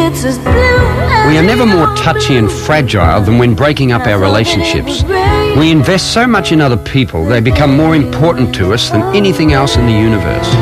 We are never more touchy and fragile than when breaking up our relationships. We invest so much in other people, they become more important to us than anything else in the universe.